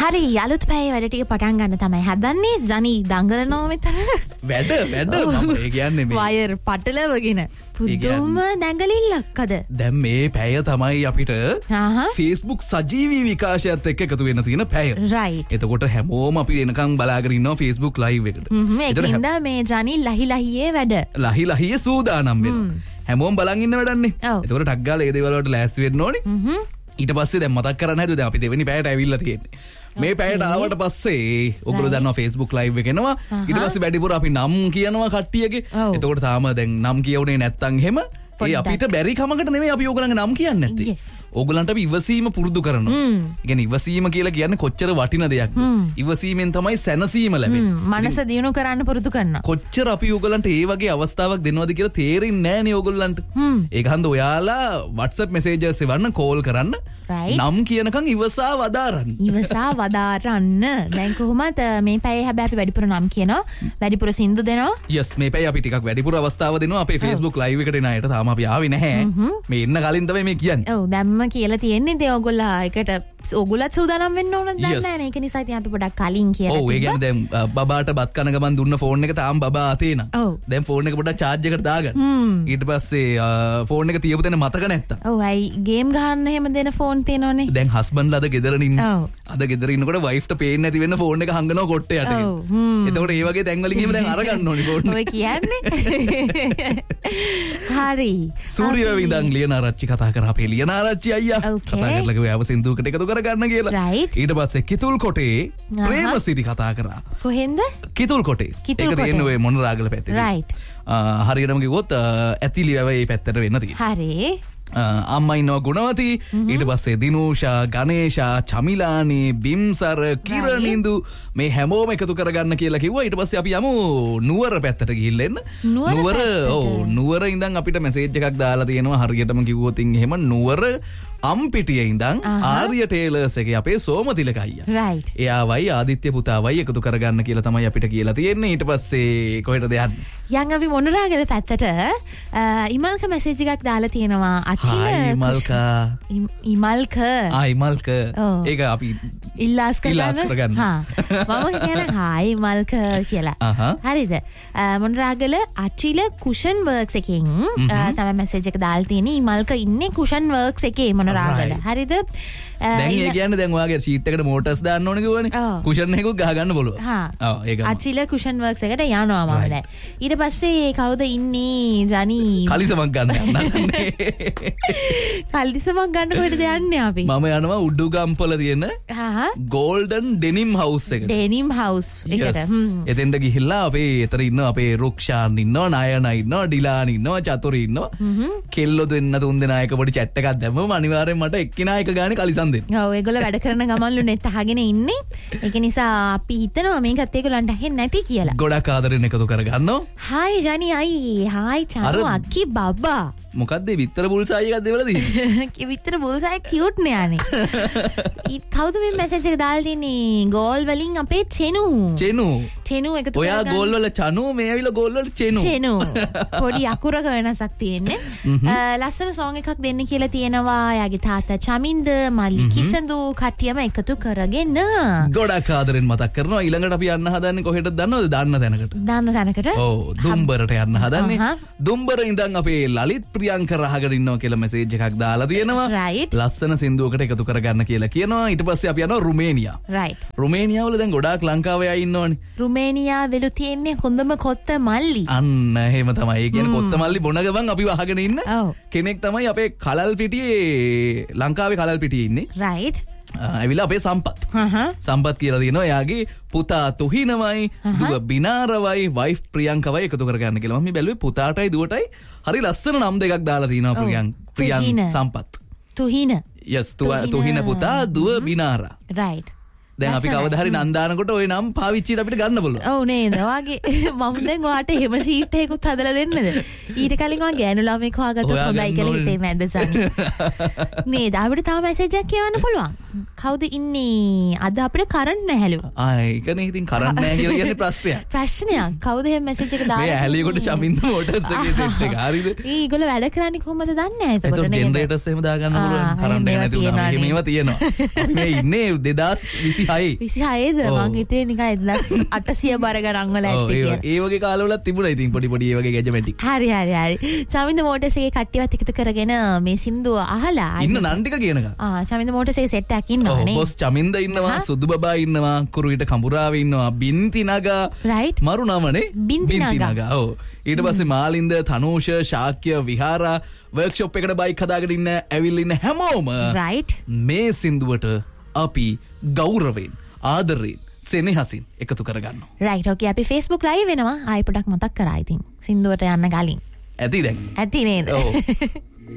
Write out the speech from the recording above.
හරි අලුත් පැය වැඩ ටික පටන් ගන්න තමයි හදන්නේ. ජනි දඟලනවා මෙතන. වැඩ මම ඒ කියන්නේ මේ වයර් පටලවගෙන පුදුම දැඟලිල්ලක් අද. දැන් මේ පැය තමයි අපිට Facebook සජීවී විකාශයත් එක්ක එකතු වෙන්න තියෙන පැය. රයිට්. එතකොට හැමෝම අපි එනකන් බලාගෙන ඉන්නවා Facebook live එකට. ඒකින්ද මේ ජනි ලහියේ වැඩ. ලහියේ සූදානම් වෙනවා. හැමෝම බලන් ඉන්න වැඩන්නේ. එතකොට ටක් ගාලා ඒ දේවල් වලට ලෑස්ති වෙන්න ඕනේ. ඊට පස්සේ දැන් මතක් කරන්න හැදුවා දැන් අපි දෙවෙනි පැයට ඇවිල්ලා තියෙන්නේ. මේ පැයට ආවට පස්සේ ඔයගොල්ලෝ දන්නවා Facebook live එක එනවා. ඊට පස්සේ වැඩිපුර අපි නම් කියනවා කට්ටියගේ. එතකොට තාම දැන් නම් කියවුනේ නැත්තම් එහෙම ඒ අපිට බැරි කමකට නෙමෙයි අපි ඕගොල්ලන්ගේ නම් කියන්නේ නැත්තේ. ඕගොල්ලන්ට අපි ඉවසීම පුරුදු කරනවා. ඒ කියන්නේ ඉවසීම කියලා කියන්නේ කොච්චර වටින දෙයක්ද. ඉවසීමෙන් තමයි සැනසීම ලැබෙන්නේ. මනස දියුණු කරන්න පුරුදු කරනවා. කොච්චර අපි ඕගොල්ලන්ට ඒ වගේ අවස්ථාවක් දෙනවද කියලා තේරෙන්නේ නැහැ නේ ඕගොල්ලන්ට. ඒක හන්ද ඔයාලා WhatsApp messages එවන්න කෝල් කරන්න. නම් කියනකම් ඉවසා වදාරන්න. ඉවසා වදාරන්න. දැන් කොහොමද මේ පැයේ හැබැයි අපි වැඩිපුර නම් කියනවා. වැඩිපුර සින්දු දෙනවා. yes මේ පැයේ අපි ටිකක් වැඩිපුර අවස්ථාව දෙනවා අපේ Facebook live එකට එන අයට. තාම අපි ආවේ නැහැ. මේ එන්න කලින් තමයි මේ කියන්නේ. ඔව් දැම්ම කියලා තියෙන්නේ ඉතින් ඕගොල්ලෝ එකට ඕගොල්ලත් සූදානම් වෙන්න ඕනද දන්නේ නැහැ නේ. ඒක නිසා ඉතින් අපි පොඩක් කලින් කියලා තිබ්බා. ඔව් ඒ කියන්නේ දැන් බබාට බත් කන ගමන් දුන්න ෆෝන් එක තාම බබා අතේ නා. දැන් ෆෝන් එක පොඩක් charge එකට දාගන්න. ඊට පස්සේ ෆෝන් එක තියපු තැන මතක නැත්තම්. ඔව් අයි ගේම් ගහන්න එහෙම දෙන ෆෝන් තියෙනවනේ. දැන් හස්බන්ඩ්ලා අද ගෙදර ඉන්නේ. අද ගෙදර ඉන්නකොට වයිෆ්ට පේන්නේ නැති වෙන්න ෆෝන් එක හංගනවා කොට්ටේ යටගෙන. එතකොට ඒ වගේ තැන් වලින් ගිහම දැන් අරගන්න ඕනි ෆෝන් එක. ඔය කියන්නේ. හරි. සූර්යව ඉඳන් ලියනාරච්චි කතා කරා අපේ ලියනාරච්චි අයියා. කතා කරලා කිව්වා ආව සින්දුවකට එකතු කරගන්න කියලා. ඊට පස්සේ කිතුල් කොටේ ප්‍රේමසිරි කතා කරා. කොහෙන්ද? කිතුල් කොටේ. ඒක තියෙන්නේ ඔය මොනරාගල පැත්තේ. රයිට්. හරියටම කිව්වොත් ඇතිලි වැව මේ පැත්තට වෙන්න තියෙනවා. හරි. අම්මා ඉන්නවා ගුණවති. ඊට පස්සේ දිනූෂා, ගණේෂා, චමිලානි, බිම්සර, කිරණින්දු මේ හැමෝම එකතු කරගන්න කියලා කිව්වා. ඊට පස්සේ අපි යමු නුවර පැත්තට ගිහිල්ලා එන්න. නුවර ඉඳන් අපිට මැසේජ් එකක් දාලා තියෙනවා. හරියටම කිව්වොත් එහෙම නුවර අම්පිටියේ ඉඳන් ආර්ය ටේලර්ස් එකේ අපේ සෝමතිලක අයියා. රයිට්. එයාවයි ආදිත්‍ය පුතාවයි එකතු කරගන්න කියලා තමයි අපිට කියලා තියෙන්නේ. ඊට පස්සේ කොහෙටද යන්නේ? යන් අපි මොනරාගල පැත්තට ඉමල්ක මැසේජ් එකක් දාලා තියෙනවා. ඉමල්ක. ඒක අපි ඉල්ලාස් කරගන්න. මම කියන්නේ හායි ඉමල්ක කියලා. හරිද? මොනරාගල අචිල කුෂන් වර්ක්ස් එකෙන් තමයි මැසේජ් එක දාලා තියෙන්නේ. ඉමල්ක ඉන්නේ කුෂන් වර්ක්ස් එකේ මොනරාගල. හරිද? දැන් ඒ කියන්නේ දැන් ඔයාගේ ෂීට් එකට මෝටර්ස් දාන්න ඕනේ කිව්වනේ. කුෂන් එකකුත් ගහ ගන්න පුළුවන්. ඔව් ඒක. අචිල කුෂන් වර්ක්ස් එකට යනවා මම දැන්. ඊට පස්සේ කවුද ඉන්නේ? ජනි. කලිසමක් ගන්න යන්නේ. කලිසමක් ගන්න කොහෙටද යන්නේ අපි? මම යනවා උඩුගම්පොළ තියෙන ගෝල්ඩන් ඩෙනිම් හවුස් එකට. ඩෙනිම් හවුස් එකට. එතෙන්ට ගිහිල්ලා අපේ එතන ඉන්න අපේ රුක්ෂාන් ඉන්නවා, නයන ඉන්නවා, ඩිලාන් ඉන්නවා, චතුරි ඉන්නවා. කෙල්ලෝ දෙන්න තුන් දෙනා එක පොඩි chat එකක් දැම්මම අනිවාර්යෙන් මට එක්කිනා එක ගානේ කලිසම් දෙන්න. ඔව් ඒගොල්ලෝ වැඩ කරන ගමන්ලු නෙත් අහගෙන ඉන්නේ. ඒක නිසා අපි හිතනවා මේකත් ඒගොල්ලන්ට ඇහෙන්නේ නැති කියලා. ගොඩක් ආදරෙන් එකතු කරගන්නවා. හායි ජනි අයි. හායි චානු අක්කි බබා. මොකද්ද විතර බුල්සායි එකක් දෙවලා තියෙන්නේ? විතර බුල්සායි කියුට් නේ අනේ. ඊට කවුද මේ මැසේජ් එක දාලා තින්නේ? ගෝල් වලින් අපේ චෙනු එකතු කරගන්න. ඔයා ගෝල් වල චනු මේ ඇවිල්ලා ගෝල් වල චෙනු. පොඩි අකුරක වෙනසක් තියෙන්නේ. ලස්සන සෝං එකක් දෙන්න කියලා තියෙනවා. යාගේ තාත්තා චමින්ද, මල්ලි කිසඳු කට්ටියම එකතු කරගෙන. ගොඩක් ආදරෙන් මතක් කරනවා. ඊළඟට අපි යන්න හදන්නේ කොහෙටද දන්නවද? දන්න තැනකට. ඔව් දුම්බරට යන්න හදන්නේ. දුම්බර ඉඳන් අපේ ලලිත් ප්‍රියංක රහගෙන ඉන්නවා කියලා මැසේජ් එකක් දාලා තියෙනවා. ලස්සන සින්දුවකට එකතු කරගන්න කියලා කියනවා. ඊට පස්සේ අපි යනවා රුමේනියා. රුමේනියා වල දැන් ගොඩාක් ලංකාවේ අය ඉන්නවනේ. රුමේනියා වෙලු තියෙන්නේ හොඳම කොත්ත මල්ලි. අන්න එහෙම තමයි. ඒ කියන්නේ කොත්ත මල්ලි බොන ගමන් අපි වහගෙන ඉන්න කෙනෙක් තමයි අපේ කලල් පිටියේ ලංකාවේ කලල් පිටියේ ඉන්නේ. රයිට්. ඇවිල්ලා අපේ සම්පත් කියලා තියෙනවා. එයාගේ පුතා තුහිනමයි, දුව බිනාරවයි, වයිෆ් ප්‍රියංකවයි එකතු කරගන්න කියලා. මම මේ බැලුවේ පුතාටයි දුවටයි හරි ලස්සන නම් දෙකක් දාලා තිනවා. ප්‍රියං සම්පත්. තුහින. yes තුහින පුතා, දුව බිනාරා. right. දැන් අපි කවදා හරි නම් දානකොට ওই නම් පාවිච්චියට අපිට ගන්න පුළුවන්. ඔව් නේද? ඔයාගේ මම දැන් ඔයාට එහෙම ෂීට් එකකුත් හදලා දෙන්නද? ඊට කලින් ඔයා ගෑනු ළමෙක් හොයාගත්තොත් හොඳයි කියලා හිතෙන්නේ නැද්ද සනි? නේද? අපිට තාම මැසේජ් එකක් කියවන්න පුළුවන්. කවුද ඉන්නේ? අද අපිට කරන්ට් නැහැලු. ඒකනේ ඉතින් කරන්ට් නැහැ කියලා කියන්නේ ප්‍රශ්නයක්. ප්‍රශ්නයක්. කවුද එහෙම මැසේජ් එක දාලා? මේ ඇලියකොට චමින්ද මෝටර්ස් එකේ සෙට් එක. හරිද? ඒගොල්ලෝ වැඩ කරන්නේ කොහොමද දන්නේ නැහැ එතකොට නේද? ජෙනරේටර්ස් එහෙම දාගන්න පුළුවන්. කරන්ට් නැහැ නැති උනා. මේවා තියෙනවා. අපි මේ ඉන්නේ 2020 26ද මං හිතුවේ නිකන් 1800 බර ගණන් වල ඇත්තේ කියලා. ඒ වගේ කාලවල තිබුණා ඉතින් පොඩි ඒ වගේ ගැජමැටික්. හරි. චමින්ද මෝටර්ස්ගේ කට්ටියවත් එකතු කරගෙන මේ සින්දුව අහලා ඉන්න නන්ටික කියනක. චමින්ද මෝටර්ස්ගේ සෙට් එකක් ඉන්නවනේ. බොස් චමින්ද ඉන්නවා, සුදු බබා ඉන්නවා, කුරුවිට කඹුරාව ඉන්නවා, බින්ති නගා. රයිට්. මරු නමනේ බින්ති නගා. ඔව්. ඊට පස්සේ මාලින්ද, තනූෂ, ශාක්‍ය, විහාරා වර්ක්ෂොප් එකට බයික් හදාගෙන ඉන්න ඇවිල්ලා ඉන්න හැමෝම රයිට් මේ සින්දුවට අපි ගෞරවයෙන් ආදරයෙන් සෙනෙහසින් එකතු කරගන්නවා. රයිට් ඕකේ අපි Facebook live වෙනවා. ආයි පොඩක් මතක් කරා ඉතින් සින්දුවට යන්න කලින්. ඇති දැන්. ඇති නේද? ඔව්.